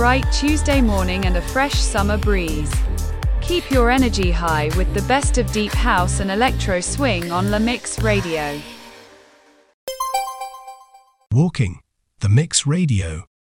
bright Tuesday morning and a fresh summer breeze. Keep your energy high with the best of deep house and electro swing on La Mix Radio. Walking, The Mix Radio.